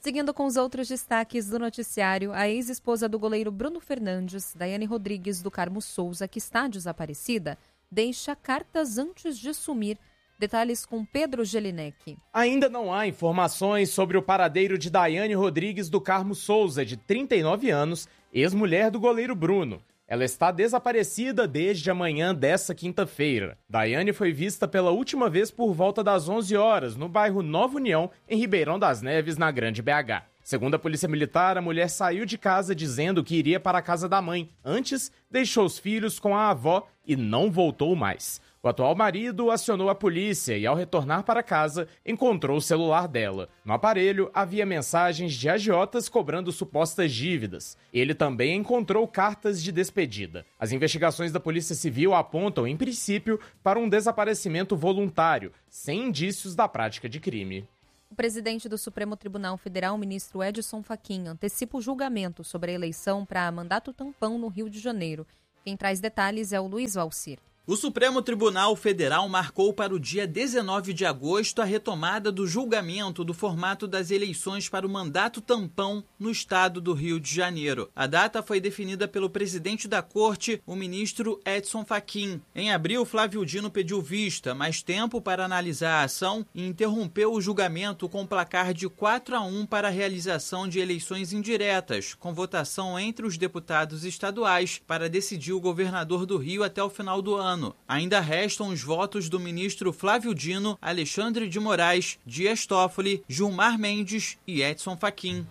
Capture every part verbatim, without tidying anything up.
Seguindo com os outros destaques do noticiário, a ex-esposa do goleiro Bruno Fernandes, Daiane Rodrigues do Carmo Souza, que está desaparecida, deixa cartas antes de sumir. Detalhes com Pedro Gelinek. Ainda não há informações sobre o paradeiro de Daiane Rodrigues do Carmo Souza, de trinta e nove anos, ex-mulher do goleiro Bruno. Ela está desaparecida desde a manhã desta quinta-feira. Daiane foi vista pela última vez por volta das onze horas, no bairro Nova União, em Ribeirão das Neves, na Grande B H. Segundo a Polícia Militar, a mulher saiu de casa dizendo que iria para a casa da mãe. Antes, deixou os filhos com a avó e não voltou mais. O atual marido acionou a polícia e, ao retornar para casa, encontrou o celular dela. No aparelho, havia mensagens de agiotas cobrando supostas dívidas. Ele também encontrou cartas de despedida. As investigações da Polícia Civil apontam, em princípio, para um desaparecimento voluntário, sem indícios da prática de crime. O presidente do Supremo Tribunal Federal, ministro Edson Fachin, antecipa o julgamento sobre a eleição para mandato tampão no Rio de Janeiro. Quem traz detalhes é o Luiz Valcir. O Supremo Tribunal Federal marcou para o dia dezenove de agosto a retomada do julgamento do formato das eleições para o mandato tampão no estado do Rio de Janeiro. A data foi definida pelo presidente da corte, o ministro Edson Fachin. Em abril, Flávio Dino pediu vista, mais tempo para analisar a ação e interrompeu o julgamento com placar de quatro a um para a realização de eleições indiretas, com votação entre os deputados estaduais para decidir o governador do Rio até o final do ano. Ainda restam os votos do ministro Flávio Dino, Alexandre de Moraes, Dias Toffoli, Gilmar Mendes e Edson Fachin.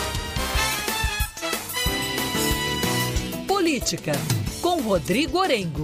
Política, com Rodrigo Orengo.